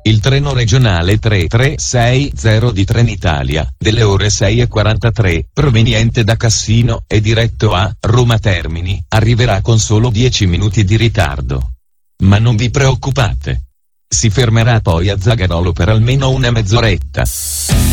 Il treno regionale 3360 di Trenitalia, delle ore 6:43, proveniente da Cassino e diretto a Roma Termini, arriverà con solo 10 minuti di ritardo. Ma non vi preoccupate. Si fermerà poi a Zagarolo per almeno una mezz'oretta.